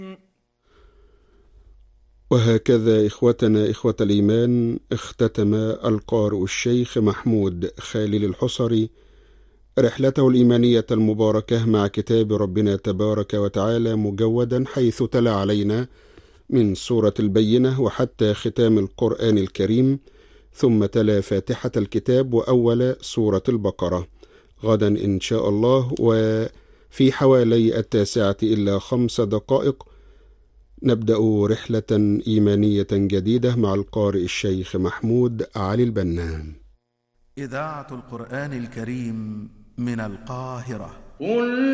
وهكذا إخوتنا إخوة الإيمان، اختتم القارئ الشيخ محمود خالد الحصري رحلته الإيمانية المباركة مع كتاب ربنا تبارك وتعالى مجودا، حيث تلا علينا من سورة البينة وحتى ختام القرآن الكريم، ثم تلا فاتحة الكتاب وأول سورة البقرة. غدا إن شاء الله وفي حوالي 9:05 نبدأ رحلة إيمانية جديدة مع القارئ الشيخ محمود علي البنا. إذاعة القرآن الكريم من القاهرة.